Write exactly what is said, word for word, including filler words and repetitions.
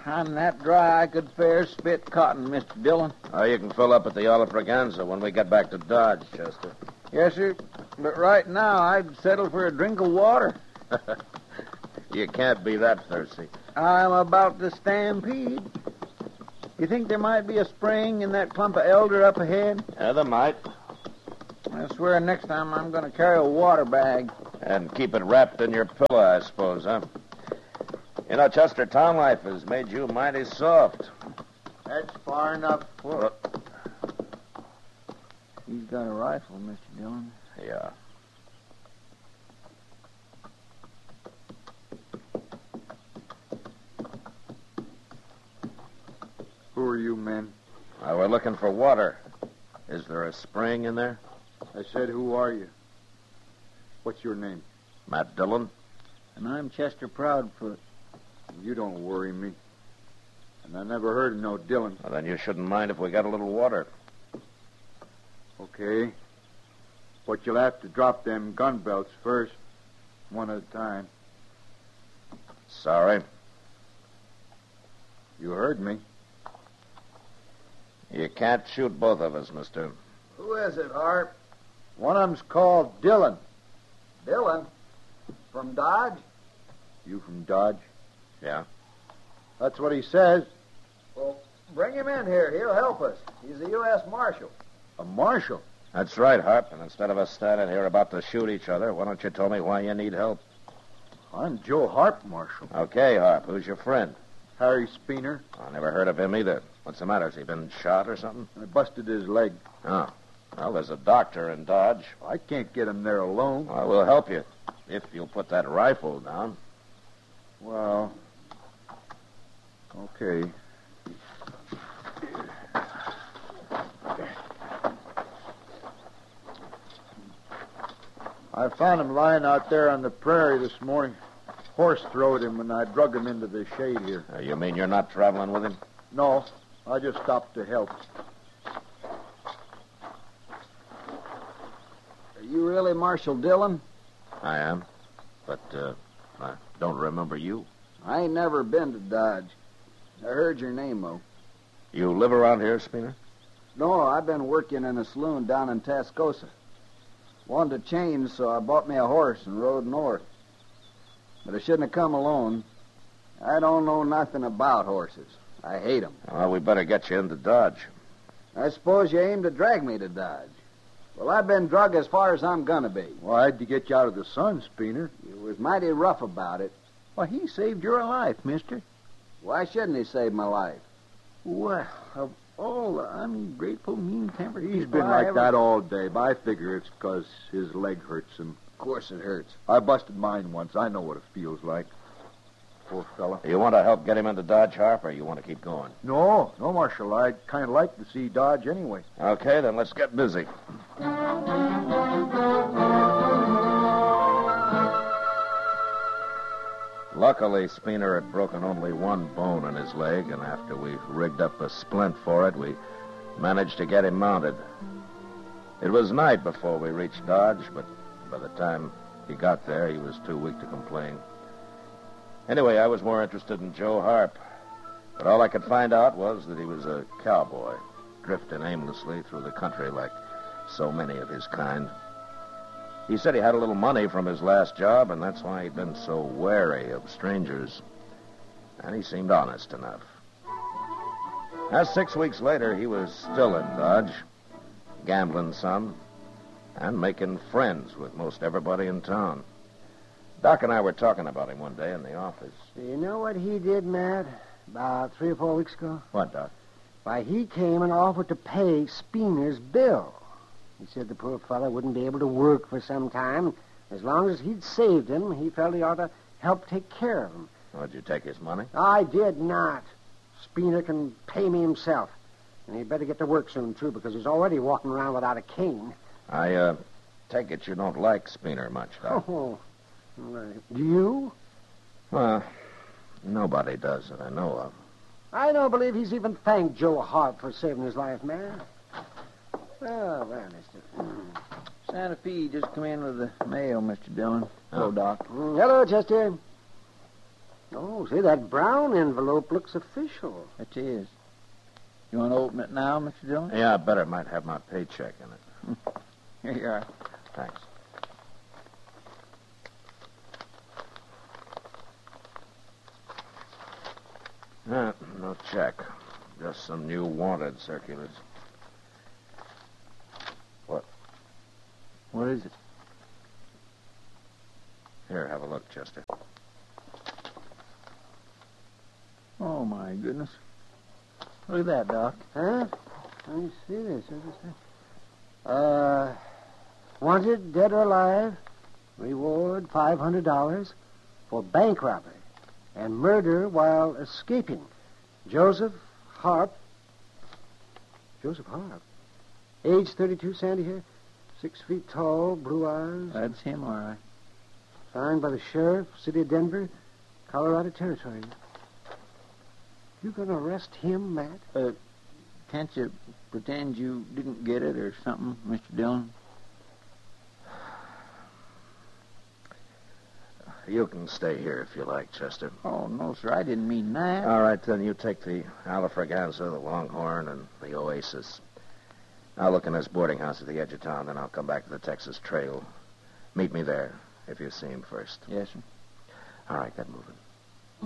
I'm that dry I could fair spit cotton, Mister Dillon. Oh, you can fill up at the Olive Braganza when we get back to Dodge, Chester. Yes, sir. But right now, I'd settle for a drink of water. You can't be that thirsty. I'm about to stampede. You think there might be a spring in that clump of elder up ahead? Yeah, there might. I swear next time I'm going to carry a water bag. And keep it wrapped in your pillow, I suppose, huh? You know, Chester, town life has made you mighty soft. That's far enough. Well, He's got a rifle, Mister Dillon. yeah. Who are you men? Uh, we're looking for water. Is there a spring in there? I said, who are you? What's your name? Matt Dillon? And I'm Chester Proudfoot. You don't worry me. And I never heard of no Dillon. Well, then you shouldn't mind if we got a little water. Okay. But you'll have to drop them gun belts first, one at a time. Sorry. You heard me. You can't shoot both of us, mister. Who is it, Harp? One of them's called Dillon. Dillon? From Dodge? You from Dodge? Yeah? That's what he says. Well, bring him in here. He'll help us. He's a U S Marshal. A marshal? That's right, Harp. And instead of us standing here about to shoot each other, why don't you tell me why you need help? I'm Joe Harp, Marshal. Okay, Harp. Who's your friend? Harry Speener. I never heard of him either. What's the matter? Has he been shot or something? I busted his leg. Oh. Well, there's a doctor in Dodge. I can't get him there alone. Well, we'll help you. If you'll put that rifle down. Well, okay. I found him lying out there on the prairie this morning. Horse throwed him, and I drug him into the shade here. Uh, you mean you're not traveling with him? No, I just stopped to help. Are you really Marshal Dillon? I am. But, uh, I don't remember you. I ain't never been to Dodge. I heard your name, though. You live around here, Speener? No, I've been working in a saloon down in Tascosa. Wanted to change, so I bought me a horse and rode north. But I shouldn't have come alone. I don't know nothing about horses. I hate 'em. Well, we better get you into Dodge. I suppose you aim to drag me to Dodge. Well, I've been drug as far as I'm gonna be. Well, I had to get you out of the sun, Speener. You was mighty rough about it. Why, he saved your life, mister. Why shouldn't he save my life? Well, of all the ungrateful, mean-tempered He's people been I like ever... that all day, but I figure it's because his leg hurts him. Of course it hurts. I busted mine once. I know what it feels like. Poor fella. You want to help get him into Dodge, Harp, or you want to keep going? No, no, Marshal. I'd kind of like to see Dodge anyway. Okay, then let's get busy. Luckily, Speener had broken only one bone in his leg, and after we rigged up a splint for it, we managed to get him mounted. It was night before we reached Dodge, but by the time he got there, he was too weak to complain. Anyway, I was more interested in Joe Harp, but all I could find out was that he was a cowboy, drifting aimlessly through the country like so many of his kind. He said he had a little money from his last job, and that's why he'd been so wary of strangers. And he seemed honest enough. As six weeks later, he was still in Dodge, gambling some, and making friends with most everybody in town. Doc and I were talking about him one day in the office. Do you know what he did, Matt, about three or four weeks ago? What, Doc? Why, he came and offered to pay Speener's bill. He said the poor fellow wouldn't be able to work for some time. As long as he'd saved him, he felt he ought to help take care of him. Oh, did you take his money? I did not. Speener can pay me himself. And he'd better get to work soon, too, because he's already walking around without a cane. I, uh, take it you don't like Speener much, Doc. Oh, right. Do you? Well, nobody does that I know of. I don't believe he's even thanked Joe Hart for saving his life, man. Oh, well, mister. Santa Fe just come in with the mail, Mister Dillon. Oh. Hello, Doc. Mm, hello, Chester. Oh, say, that brown envelope looks official. It is. You want to open it now, Mister Dillon? Yeah, I better. It might have my paycheck in it. Here you are. Thanks. Uh, no check. Just some new wanted circulars. What? What is it? Here, have a look, Chester. Oh, my goodness. Look at that, Doc. Huh? Let me see this. What is that? Uh, wanted, dead or alive. Reward five hundred dollars for bank robbery and murder while escaping. Joseph Harp. Joseph Harp. Age thirty-two, sandy hair. Six feet tall, blue eyes. That's him, all right. Signed by the sheriff, city of Denver, Colorado Territory. You gonna arrest him, Matt? Uh, can't you pretend you didn't get it or something, Mister Dillon? You can stay here if you like, Chester. Oh, no, sir. I didn't mean that. All right, then you take the Alafraganza, the Longhorn, and the Oasis. I'll look in this boarding house at the edge of town, then I'll come back to the Texas Trail. Meet me there if you see him first. Yes, sir. All right, get moving.